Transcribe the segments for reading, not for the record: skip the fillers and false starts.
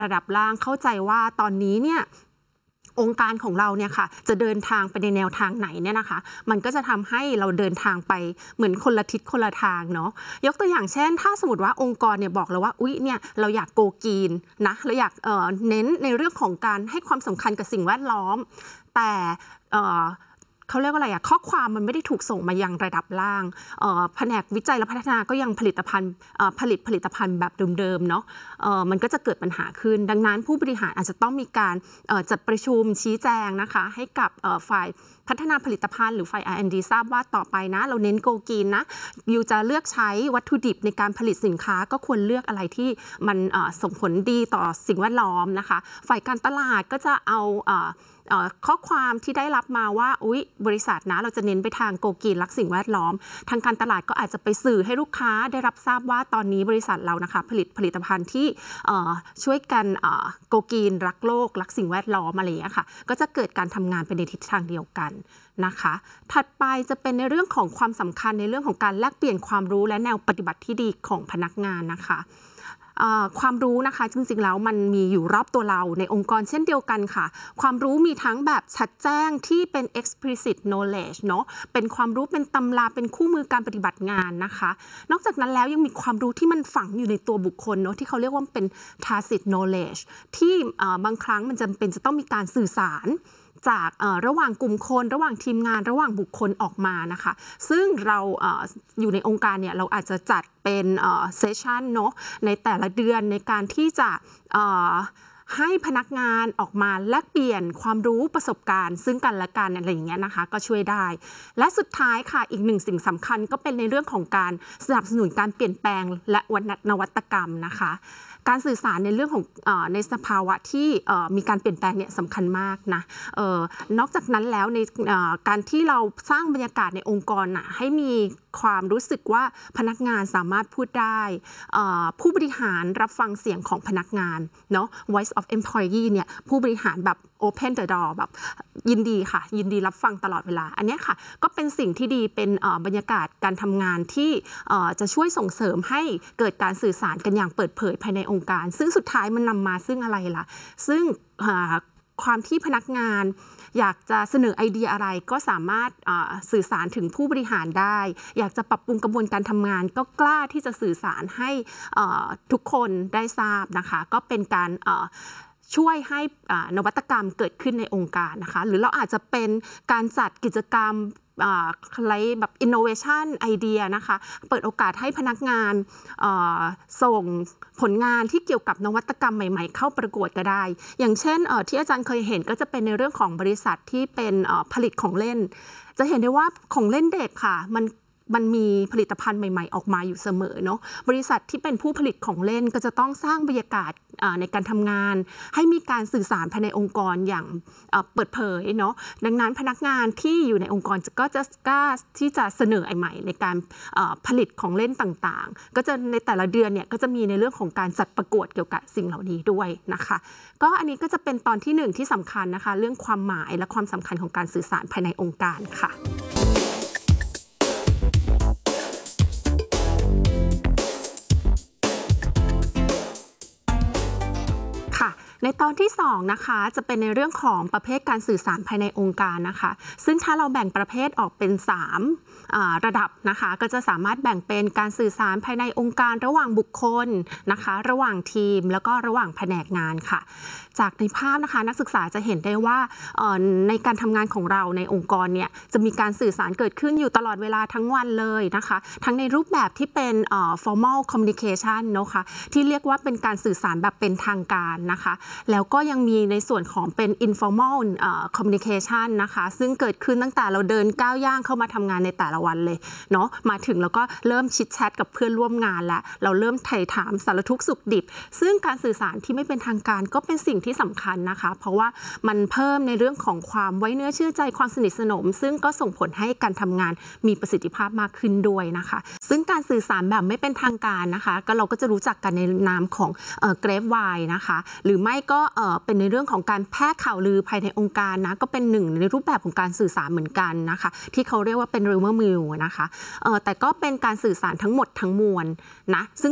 ระดับล่างเข้าใจว่าตอนนี้เนี่ยองค์การของเราเนี่ยค่ะจะเดินทางไปในแนวทางไหนเนี่ยนะคะมันก็จะทำให้เราเดินทางไปเหมือนคนละทิศคนละทางเนาะยกตัวอย่างเช่นถ้าสมมติว่าองค์กรเนี่ยบอกเราว่าอุ๊ยเนี่ยเราอยากโกกีนนะเราอยากเน้นในเรื่องของการให้ความสำคัญกับสิ่งแวดล้อมแต่เขาเรียกว่าอะไรข้อความมันไม่ได้ถูกส่งมายังระดับล่างแผนกวิจัยและพัฒนาก็ยังผลิตภัณฑ์ผลิตภัณฑ์แบบเดิมๆเนาะมันก็จะเกิดปัญหาขึ้นดังนั้นผู้บริหารอาจจะต้องมีการจัดประชุมชี้แจงนะคะให้กับฝ่ายพัฒนาผลิตภัณฑ์หรือฝ่าย R&D ทราบว่าต่อไปนะเราเน้นโกกีนนะอยู่จะเลือกใช้วัตถุดิบในการผลิตสินค้าก็ควรเลือกอะไรที่มันส่งผลดีต่อสิ่งแวดล้อมนะคะฝ่ายการตลาดก็จะเอาข้อความที่ได้รับมาว่าอุ๊ยบริษัทนะเราจะเน้นไปทางโกกีนรักสิ่งแวดล้อมทางการตลาดก็อาจจะไปสื่อให้ลูกค้าได้รับทราบว่าตอนนี้บริษัทเรานะคะผลิตภัณฑ์ที่ช่วยกันโกกีนรักโลกรักสิ่งแวดล้อมอะไรอย่างเงี้ยค่ะก็จะเกิดการทำงานไปในทิศทางเดียวกันนะคะถัดไปจะเป็นในเรื่องของความสำคัญในเรื่องของการแลกเปลี่ยนความรู้และแนวปฏิบัติที่ดีของพนักงานนะคะความรู้นะคะจริงๆแล้วมันมีอยู่รอบตัวเราในองค์กรเช่นเดียวกันค่ะความรู้มีทั้งแบบชัดแจ้งที่เป็น explicit knowledge เนาะเป็นความรู้เป็นตำราเป็นคู่มือการปฏิบัติงานนะคะนอกจากนั้นแล้วยังมีความรู้ที่มันฝังอยู่ในตัวบุคคลเนาะที่เขาเรียกว่าเป็น tacit knowledge ที่บางครั้งมันจำเป็นจะต้องมีการสื่อสารจากระหว่างกลุ่มคนระหว่างทีมงานระหว่างบุคคลออกมานะคะซึ่งเราอยู่ในองค์การเนี่ยเราอาจจะจัดเป็นเซสชันเนาะในแต่ละเดือนในการที่จะให้พนักงานออกมาแลกเปลี่ยนความรู้ประสบการณ์ซึ่งกันและกันอะไรอย่างเงี้ยนะคะก็ช่วยได้และสุดท้ายค่ะอีกหนึ่งสิ่งสำคัญก็เป็นในเรื่องของการสนับสนุนการเปลี่ยนแปลงและนวัตกรรมนะคะการสื่อสารในเรื่องของในสภาวะที่มีการเปลี่ยนแปลงเนี่ยสำคัญมากนะนอกจากนั้นแล้วในการที่เราสร้างบรรยากาศในองค์กรน่ะให้มีความรู้สึกว่าพนักงานสามารถพูดได้ผู้บริหารรับฟังเสียงของพนักงานเนาะ voice of employee เนี่ยผู้บริหารแบบ open the door แบบยินดีค่ะยินดีรับฟังตลอดเวลาอันนี้ค่ะก็เป็นสิ่งที่ดีเป็นบรรยากาศการทำงานที่จะช่วยส่งเสริมให้เกิดการสื่อสารกันอย่างเปิดเผยภายในองค์การซึ่งสุดท้ายมันนำมาซึ่งอะไรล่ะซึ่งความที่พนักงานอยากจะเสนอไอเดียอะไรก็สามารถสื่อสารถึงผู้บริหารได้อยากจะปรับปรุงกระบวนการทำงานก็กล้าที่จะสื่อสารให้ทุกคนได้ทราบนะคะก็เป็นการช่วยให้นวัตกรรมเกิดขึ้นในองค์การนะคะหรือเราอาจจะเป็นการจัดกิจกรรมอะไรแบบ innovation idea นะคะเปิดโอกาสให้พนักงานส่งผลงานที่เกี่ยวกับนวัตกรรมใหม่ๆเข้าประกวดก็ได้อย่างเช่นที่อาจารย์เคยเห็นก็จะเป็นในเรื่องของบริษัทที่เป็นผลิตของเล่นจะเห็นได้ว่าของเล่นเด็กค่ะมันมีผลิตภัณฑ์ใหม่ๆออกมาอยู่เสมอเนาะบริษัทที่เป็นผู้ผลิตของเล่นก็จะต้องสร้างบรรยากาศในการทำงานให้มีการสื่อสารภายในองค์กรอย่างเปิดเผยเนาะดังนั้นพนักงานที่อยู่ในองค์กรก็จะกล้าที่จะเสนอไอใหม่ในการผลิตของเล่นต่างๆก็จะในแต่ละเดือนเนี่ยก็จะมีในเรื่องของการจัดประกวดเกี่ยวกับสิ่งเหล่านี้ด้วยนะคะก็อันนี้ก็จะเป็นตอนที่1ที่สำคัญนะคะเรื่องความหมายและความสำคัญของการสื่อสารภายในองค์การค่ะในตอนที่2นะคะจะเป็นในเรื่องของประเภทการสื่อสารภายในองค์การนะคะซึ่งถ้าเราแบ่งประเภทออกเป็น3ระดับนะคะก็จะสามารถแบ่งเป็นการสื่อสารภายในองค์การระหว่างบุคคลนะคะระหว่างทีมแล้วก็ระหว่างแผนกงานค่ะจากในภาพนะคะนักศึกษาจะเห็นได้ว่าในการทำงานของเราในองค์กรเนี่ยจะมีการสื่อสารเกิดขึ้นอยู่ตลอดเวลาทั้งวันเลยนะคะทั้งในรูปแบบที่เป็นformal communication นะคะที่เรียกว่าเป็นการสื่อสารแบบเป็นทางการนะคะแล้วก็ยังมีในส่วนของเป็น informal communication นะคะซึ่งเกิดขึ้นตั้งแต่เราเดินก้าวย่างเข้ามาทำงานในแต่ละวันเลยเนาะมาถึงแล้วก็เริ่มชิดแชทกับเพื่อนร่วมงานแล้วเราเริ่มไถ่ถามสารทุกข์สุขดิบซึ่งการสื่อสารที่ไม่เป็นทางการก็เป็นสิ่งที่สำคัญนะคะเพราะว่ามันเพิ่มในเรื่องของความไว้เนื้อเชื่อใจความสนิทสนมซึ่งก็ส่งผลให้การทำงานมีประสิทธิภาพมากขึ้นด้วยนะคะซึ่งการสื่อสารแบบไม่เป็นทางการนะคะก็เราก็จะรู้จักกันในนามของgrapevine นะคะหรือไม่ก็เป็นในเรื่องของการแพร่ข่าวลือภายในองค์การนะก็เป็นหนึ่งในรูปแบบของการสื่อสารเหมือนกันนะคะที่เขาเรียกว่าเป็น rumor mill นะคะแต่ก็เป็นการสื่อสารทั้งหมดทั้งมวลนะซึ่งเกิด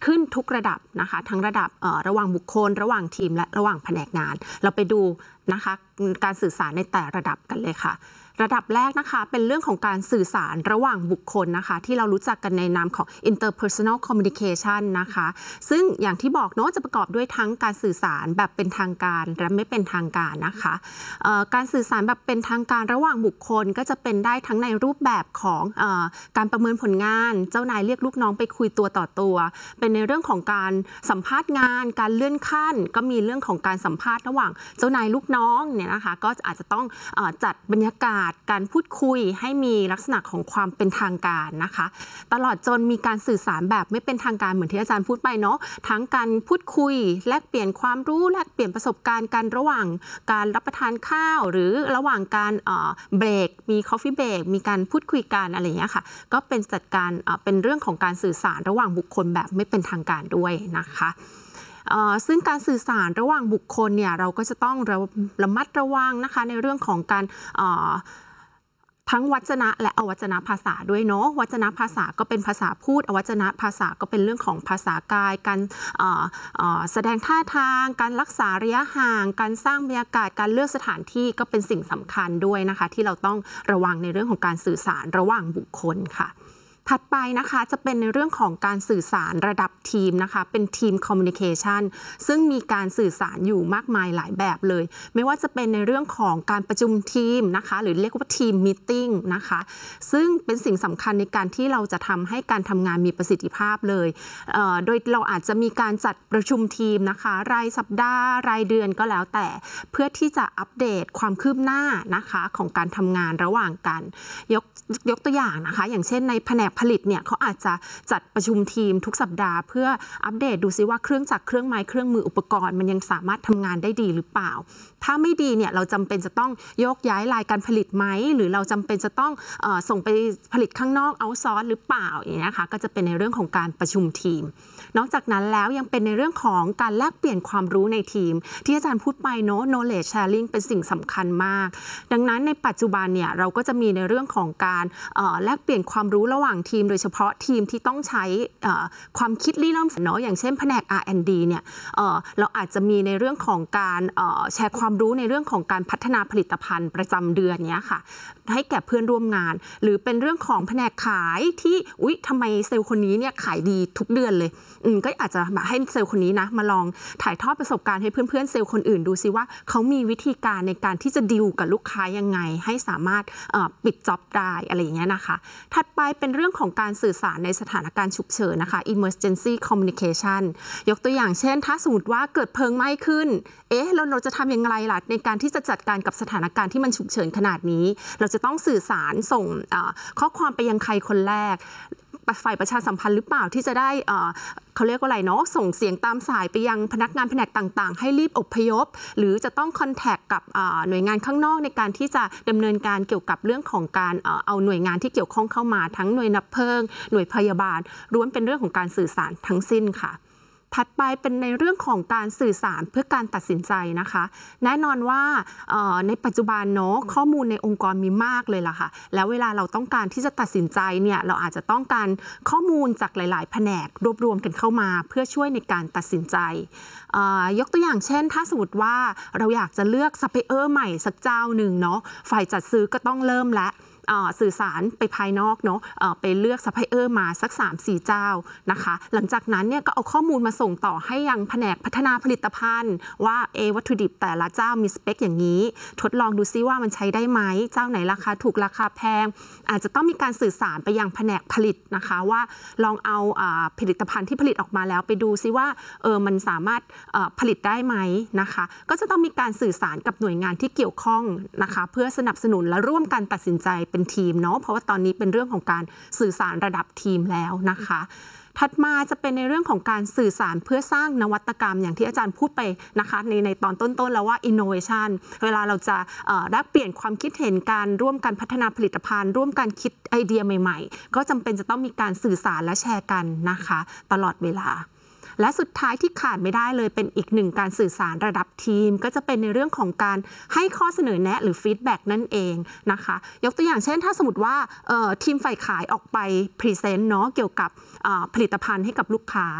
ขึ้นทุกระดับนะคะทั้งระดับระหว่างบุคคลระหว่างทีมและระหว่างแผนกงานเราไปดูนะคะการสื่อสารในแต่ระดับกันเลยค่ะระดับแรกนะคะเป็นเรื่องของการสื่อสารระหว่างบุคคลนะคะที่เรารู้จักกันในนามของ interpersonal communication นะคะซึ่งอย่างที่บอกเนาะจะประกอบด้วยทั้งการสื่อสารแบบเป็นทางการและไม่เป็นทางการนะคะการสื่อสารแบบเป็นทางการระหว่างบุคคลก็จะเป็นได้ทั้งในรูปแบบของการประเมินผลงานเจ้านายเรียกลูกน้องไปคุยตัวต่อตัวเป็นในเรื่องของการสัมภาษณ์งานการเลื่อนขั้นก็มีเรื่องของการสัมภาษณ์ระหว่างเจ้านายลูกน้องเนี่ยนะคะก็อาจจะต้องจัดบรรยากาศการพูดคุยให้มีลักษณะของความเป็นทางการนะคะตลอดจนมีการสื่อสารแบบไม่เป็นทางการเหมือนที่อาจารย์พูดไปเนาะทั้งการพูดคุยแลกเปลี่ยนความรู้แลกเปลี่ยนประสบการณ์กันระหว่างการรับประทานข้าวหรือระหว่างการเบรกมี coffee break มีการพูดคุยกันอะไรอย่างเงี้ยค่ะก็เป็นจัดการเป็นเรื่องของการสื่อสารระหว่างบุคคลแบบไม่เป็นทางการด้วยนะคะซึ่งการสื่อสารระหว่างบุคคลเนี่ยเราก็จะต้องระมัดระวังนะคะในเรื่องของการทั้งวจนะและอวจนะภาษาด้วยเนาะวจนะภาษาก็เป็นภาษาพูดอวจนะภาษาก็เป็นเรื่องของภาษากายการแสดงท่าทางการรักษาระยะห่างการสร้างบรรยากาศการเลือกสถานที่ก็เป็นสิ่งสำคัญด้วยนะคะที่เราต้องระวังในเรื่องของการสื่อสารระหว่างบุคคลค่ะถัดไปนะคะจะเป็นในเรื่องของการสื่อสารระดับทีมนะคะเป็นทีมคอมมิวนิเคชันซึ่งมีการสื่อสารอยู่มากมายหลายแบบเลยไม่ว่าจะเป็นในเรื่องของการประชุมทีมนะคะหรือเรียกว่าทีมมีตติ้งนะคะซึ่งเป็นสิ่งสำคัญในการที่เราจะทำให้การทำงานมีประสิทธิภาพเลยโดยเราอาจจะมีการจัดประชุมทีมนะคะรายสัปดาห์รายเดือนก็แล้วแต่เพื่อที่จะอัปเดตความคืบหน้านะคะของการทำงานระหว่างกันยกตัวอย่างนะคะอย่างเช่นในแผนกผลิตเนี่ยเขาอาจจะจัดประชุมทีมทุกสัปดาห์เพื่ออัปเดตดูซิว่าเครื่องจักรเครื่องไม้เครื่องมืออุปกรณ์มันยังสามารถทำงานได้ดีหรือเปล่าถ้าไม่ดีเนี่ยเราจำเป็นจะต้องโยกย้ายรายการผลิตไหมหรือเราจำเป็นจะต้องส่งไปผลิตข้างนอกเอาซอร์สหรือเปล่าอย่างนี้นะคะก็จะเป็นในเรื่องของการประชุมทีมนอกจากนั้นแล้วยังเป็นในเรื่องของการแลกเปลี่ยนความรู้ในทีมที่อาจารย์พูดไปเนาะ knowledge sharing เป็นสิ่งสำคัญมากดังนั้นในปัจจุบันเนี่ยเราก็จะมีในเรื่องของการแลกเปลี่ยนความรู้ระหว่างทีมโดยเฉพาะทีมที่ต้องใช้ความคิดริเริ่มสนออย่างเช่นแผนก R&D เนี่ยเราอาจจะมีในเรื่องของการแชร์ความรู้ในเรื่องของการพัฒนาผลิตภัณฑ์ประจำเดือนเนี้ยค่ะให้แก่เพื่อนร่วมงานหรือเป็นเรื่องของแผนกขายที่ทำไมเซลล์คนนี้เนี่ยขายดีทุกเดือนเลยก็อาจจะแบบให้เซลล์คนนี้นะมาลองถ่ายทอดประสบการณ์ให้เพื่อนๆเซลล์คนอื่นดูซิว่าเขามีวิธีการในการที่จะดีลกับลูกค้ายังไงให้สามารถปิดจ็อบได้อะไรอย่างเงี้ยนะคะถัดไปเป็นเรื่องของการสื่อสารในสถานการณ์ฉุกเฉินนะคะ emergency communication ยกตัวอย่างเช่นถ้าสมมติว่าเกิดเพลิงไหม้ขึ้นเราจะทำอย่างไรล่ะในการที่จะจัดการกับสถานการณ์ที่มันฉุกเฉินขนาดนี้เราจะต้องสื่อสารส่งข้อความไปยังใครคนแรกฝ่ายประชาสัมพันธ์หรือเปล่าที่จะได้เขาเรียกว่าอะไรเนาะส่งเสียงตามสายไปยังพนักงานแผนกต่างๆให้รีบอพยพหรือจะต้องคอนแทคกับหน่วยงานข้างนอกในการที่จะดำเนินการเกี่ยวกับเรื่องของการเอาหน่วยงานที่เกี่ยวข้องเข้ามาทั้งหน่วยดับเพลิงหน่วยพยาบาลล้วนเป็นเรื่องของการสื่อสารทั้งสิ้นค่ะถัดไปเป็นในเรื่องของการสื่อสารเพื่อการตัดสินใจนะคะแน่นอนว่าในปัจจุบันเนาะข้อมูลในองค์กรมีมากเลยล่ะค่ะแล้วเวลาเราต้องการที่จะตัดสินใจเนี่ยเราอาจจะต้องการข้อมูลจากหลายๆแผนกรวบรวมกันเข้ามาเพื่อช่วยในการตัดสินใจยกตัวอย่างเช่นถ้าสมมติว่าเราอยากจะเลือกซัพพลายเออร์ใหม่สักเจ้าหนึ่งเนาะฝ่ายจัดซื้อก็ต้องเริ่มและสื่อสารไปภายนอกเนาะไปเลือกซัพพลายเออร์มาสัก 3-4 เจ้านะคะหลังจากนั้นเนี่ยก็เอาข้อมูลมาส่งต่อให้ยังแผนกพัฒนาผลิตภัณฑ์ว่าวัตถุดิบแต่ละเจ้ามีสเปคอย่างนี้ทดลองดูซิว่ามันใช้ได้ไหมเจ้าไหนราคาถูกราคาแพงอาจจะต้องมีการสื่อสารไปยังแผนกผลิตนะคะว่าลองเอาผลิตภัณฑ์ที่ผลิตออกมาแล้วไปดูซิว่ามันสามารถผลิตได้ไหมนะคะก็จะต้องมีการสื่อสารกับหน่วยงานที่เกี่ยวข้องนะคะเพื่อสนับสนุนและร่วมกันตัดสินใจเป็นทีมเนาะเพราะว่าตอนนี้เป็นเรื่องของการสื่อสารระดับทีมแล้วนะคะถัดมาจะเป็นในเรื่องของการสื่อสารเพื่อสร้างนวัตกรรมอย่างที่อาจารย์พูดไปนะคะในตอนต้นๆแล้วว่า innovation เวลาเราจะแลกเปลี่ยนความคิดเห็นการร่วมกันพัฒนาผลิตภัณฑ์ร่วมกันคิดไอเดียใหม่ๆก็จำเป็นจะต้องมีการสื่อสารและแชร์กันนะคะตลอดเวลาและสุดท้ายที่ขาดไม่ได้เลยเป็นอีกหนึ่งการสื่อสารระดับทีมก็จะเป็นในเรื่องของการให้ข้อเสนอแนะหรือฟีดแบ็กนั่นเองนะคะยกตัวอย่างเช่นถ้าสมมติว่าทีมฝ่ายขายออกไปพรีเซนต์เนาะเกี่ยวกับผลิตภัณฑ์ให้กับลูกค้า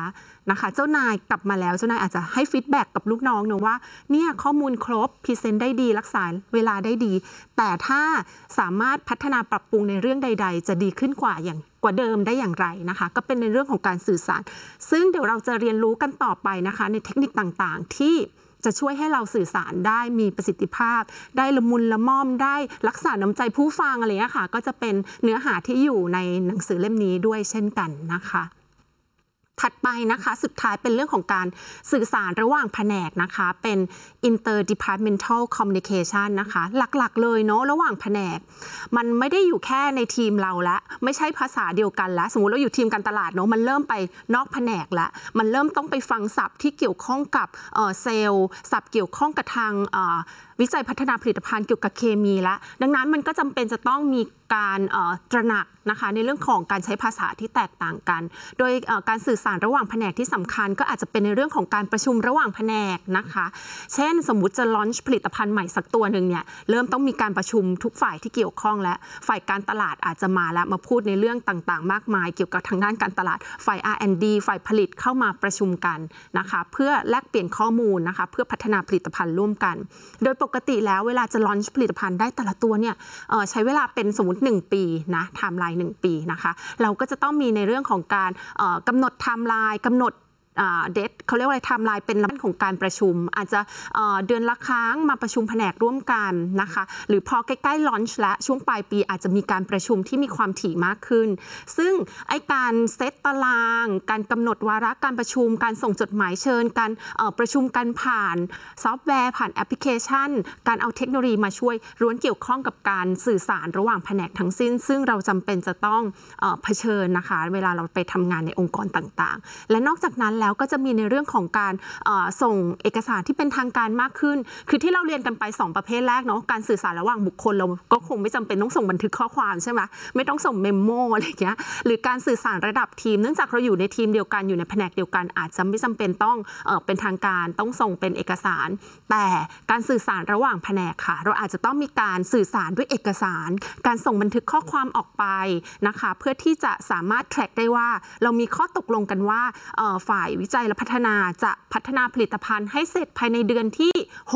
นะคะเจ้านายกลับมาแล้วเจ้านายอาจจะให้ฟีดแบ็กกับลูกน้องนะว่าเนี่ยข้อมูลครบพรีเซนต์ได้ดีรักษาเวลาได้ดีแต่ถ้าสามารถพัฒนาปรับปรุงในเรื่องใดๆจะดีขึ้นกว่าเดิมได้อย่างไรนะคะก็เป็นในเรื่องของการสื่อสารซึ่งเดี๋ยวเราจะเรียนรู้กันต่อไปนะคะในเทคนิคต่างๆที่จะช่วยให้เราสื่อสารได้มีประสิทธิภาพได้ละมุนละม่อมได้รักษาน้ำใจผู้ฟังอะไรอย่างเงี้ยค่ะก็จะเป็นเนื้อหาที่อยู่ในหนังสือเล่มนี้ด้วยเช่นกันนะคะถัดไปนะคะสุดท้ายเป็นเรื่องของการสื่อสารระหว่างแผนกนะคะเป็น interdepartmental communication นะคะหลักๆเลยเนาะระหว่างแผนกมันไม่ได้อยู่แค่ในทีมเราละไม่ใช่ภาษาเดียวกันแล้วสมมุติเราอยู่ทีมการตลาดเนาะมันเริ่มไปนอกแผนกแล้วมันเริ่มต้องไปฟังศัพท์ที่เกี่ยวข้องกับเซลล์ศัพท์เกี่ยวข้องกับทางวิจัยพัฒนาผลิตภัณฑ์เกี่ยวกับเคมีและดังนั้นมันก็จำเป็นจะต้องมีการตระหนักนะคะในเรื่องของการใช้ภาษาที่แตกต่างกันโดยการสื่อสารระหว่างแผนกที่สำคัญก็อาจจะเป็นในเรื่องของการประชุมระหว่างแผนกนะคะเช่นสมมุติจะลอนช์ผลิตภัณฑ์ใหม่สักตัวหนึ่งเนี่ยเริ่มต้องมีการประชุมทุกฝ่ายที่เกี่ยวข้องและฝ่ายการตลาดอาจจะมาแล้วมาพูดในเรื่องต่างๆมากมายเกี่ยวกับทางด้านการตลาดฝ่าย R&D ฝ่ายผลิตเข้ามาประชุมกันนะคะเพื่อแลกเปลี่ยนข้อมูลนะคะเพื่อพัฒนาผลิตภัณฑ์ร่วมกันโดยปกติแล้วเวลาจะลอนช์ผลิตภัณฑ์ได้แต่ละตัวเนี่ยใช้เวลาเป็นสมมติ1 ปีนะไทม์ไลน์1 ปีนะคะเราก็จะต้องมีในเรื่องของการกำหนดไทม์ไลน์กำหนดเดทเขาเรียกว่าอะไรไทม์ไลน์เป็นลำดับของการประชุมอาจจะเดือนละครั้งมาประชุมแผนกร่วมกันนะคะหรือพอใกล้ๆลอนช์และช่วงปลายปีอาจจะมีการประชุมที่มีความถี่มากขึ้นซึ่งไอการเซตตารางการกำหนดวาระการประชุมการส่งจดหมายเชิญการประชุมกันผ่านซอฟต์แวร์ผ่านแอปพลิเคชันการเอาเทคโนโลยีมาช่วยล้วนเกี่ยวข้องกับการสื่อสารระหว่างแผนกทั้งสิ้นซึ่งเราจำเป็นจะต้องเผชิญนะคะเวลาเราไปทำงานในองค์กรต่างๆและนอกจากนั้นแล้วก็จะมีในเรื่องของการส่งเอกสารที่เป็นทางการมากขึ้นคือที่เราเรียนกันไป2ประเภทแรกเนาะการสื่อสารระหว่างบุคคลเราก็คงไม่จำเป็นต้องส่งบันทึกข้อความใช่ไหมไม่ต้องส่งเมมโมอะไรอย่างเงี้ยหรือการสื่อสารระดับทีมเนื่องจากเราอยู่ในทีมเดียวกันอยู่ในแผนกเดียวกันอาจจะไม่จำเป็นต้องเป็นทางการต้องส่งเป็นเอกสารแต่การสื่อสารระหว่างแผนกค่ะเราอาจจะต้องมีการสื่อสารด้วยเอกสารการส่งบันทึกข้อความออกไปนะคะเพื่อที่จะสามารถ track ได้ว่าเรามีข้อตกลงกันว่าฝ่ายวิจัยและพัฒนาจะพัฒนาผลิตภัณฑ์ให้เสร็จภายในเดือนที่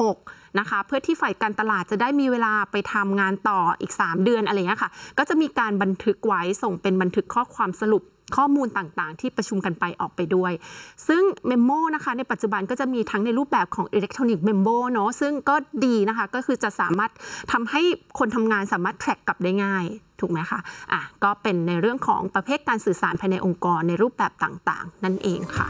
6นะคะเพื่อที่ฝ่ายการตลาดจะได้มีเวลาไปทำงานต่ออีก3 เดือนอะไรอย่างเงี้ยค่ะก็จะมีการบันทึกไว้ส่งเป็นบันทึกข้อความสรุปข้อมูลต่างๆที่ประชุมกันไปออกไปด้วยซึ่งเมมโมนะคะในปัจจุบันก็จะมีทั้งในรูปแบบของอิเล็กทรอนิกส์เมมโมเนาะซึ่งก็ดีนะคะก็คือจะสามารถทำให้คนทำงานสามารถแทร็กกลับได้ง่ายถูกไหมคะก็เป็นในเรื่องของประเภทการสื่อสารภายในองค์กรในรูปแบบต่างๆนั่นเองค่ะ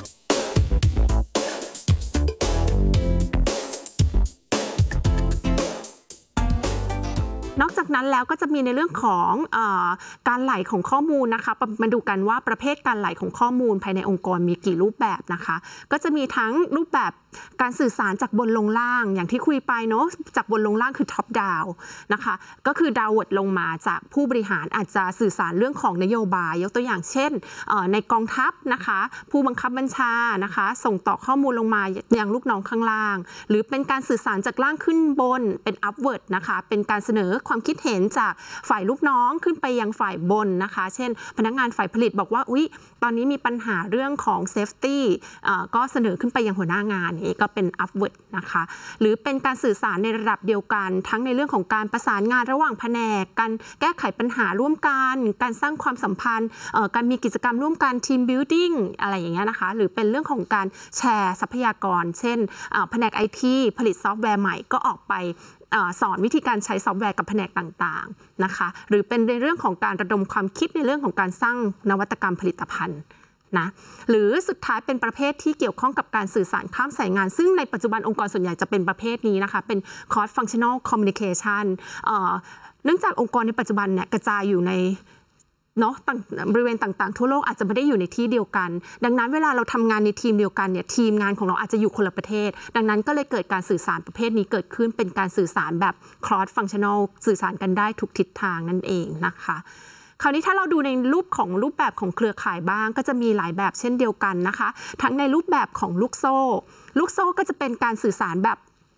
นอกจากนั้นแล้วก็จะมีในเรื่องของการไหลของข้อมูลนะคะมาดูกันว่าประเภทการไหลของข้อมูลภายในองค์กรมีกี่รูปแบบนะคะก็จะมีทั้งรูปแบบการสื่อสารจากบนลงล่างอย่างที่คุยไปเนาะจากบนลงล่างคือ top down นะคะก็คือดาวเวิร์ดลงมาจากผู้บริหารอาจจะสื่อสารเรื่องของนโยบายยกตัวอย่างเช่นในกองทัพนะคะผู้บังคับบัญชานะคะส่งต่อข้อมูลลงมายังลูกน้องข้างล่างหรือเป็นการสื่อสารจากล่างขึ้นบนเป็น upward นะคะเป็นการเสนอความคิดเห็นจากฝ่ายลูกน้องขึ้นไปยังฝ่ายบนนะคะเช่นพนักงานฝ่ายผลิตบอกว่าตอนนี้มีปัญหาเรื่องของ safety ก็เสนอขึ้นไปยังหัวหน้างานนี้ก็เป็น upward นะคะหรือเป็นการสื่อสารในระดับเดียวกันทั้งในเรื่องของการประสานงานระหว่างแผนกการแก้ไขปัญหาร่วมกันการสร้างความสัมพันธ์การมีกิจกรรมร่วมกัน team building อะไรอย่างเงี้ยนะคะหรือเป็นเรื่องของการแชร์ทรัพยากรเช่นแผนก IT ผลิตซอฟต์แวร์ใหม่ก็ออกไปสอนวิธีการใช้ซอฟต์แวร์กับแผนกต่างๆนะคะหรือเป็นในเรื่องของการระดมความคิดในเรื่องของการสร้างนวัตกรรมผลิตภัณฑ์นะหรือสุดท้ายเป็นประเภทที่เกี่ยวข้องกับการสื่อสารข้ามสายงานซึ่งในปัจจุบันองค์กรส่วนใหญ่จะเป็นประเภทนี้นะคะเป็น cross functional communication เนื่องจากองค์กรในปัจจุบันเนี่ยกระจายอยู่ในเนาะบริเวณต่างๆทั่วโลกอาจจะไม่ได้อยู่ในที่เดียวกันดังนั้นเวลาเราทำงานในทีมเดียวกันเนี่ยทีมงานของเราอาจจะอยู่คนละประเทศดังนั้นก็เลยเกิดการสื่อสารประเภทนี้เกิดขึ้นเป็นการสื่อสารแบบ cross functional สื่อสารกันได้ทุกทิศทางนั่นเองนะคะคราวนี้ถ้าเราดูในรูปแบบของเครือข่ายบ้างก็จะมีหลายแบบเช่นเดียวกันนะคะทั้งในรูปแบบของลูกโซ่ก็จะเป็นการสื่อสารแบบ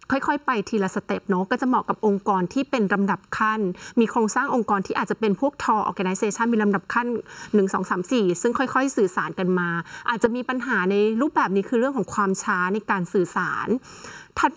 ค่อยๆไปทีละสเต็ปเนาะก็จะเหมาะกับองค์กรที่เป็นลำดับขั้นมีโครงสร้างองค์กรที่อาจจะเป็นพวก TOR organization มีลำดับขั้น1 2 3 4ซึ่งค่อยๆสื่อสารกันมาอาจจะมีปัญหาในรูปแบบนี้คือเรื่องของความช้าในการสื่อสาร